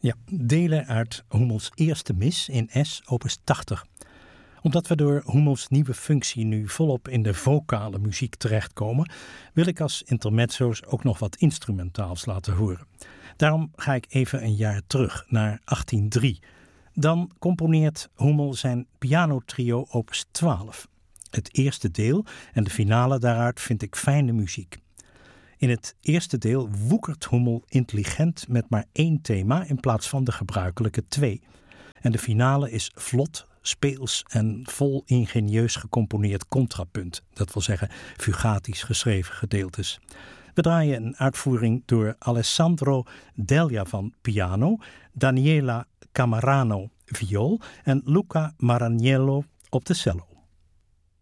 Ja, delen uit Hummels eerste mis in S, opus 80. Omdat we door Hummels nieuwe functie nu volop in de vocale muziek terechtkomen, wil ik als intermezzo's ook nog wat instrumentaals laten horen. Daarom ga ik even een jaar terug, naar 1803. Dan componeert Hummel zijn pianotrio opus 12. Het eerste deel en de finale daaruit vind ik fijne muziek. In het eerste deel woekert Hummel intelligent met maar 1 thema in plaats van de gebruikelijke 2. En de finale is vlot, speels en vol ingenieus gecomponeerd contrapunt. Dat wil zeggen fugatisch geschreven gedeeltes. We draaien een uitvoering door Alessandro Delia van piano, Daniela Camarano viool en Luca Maragnello op de cello.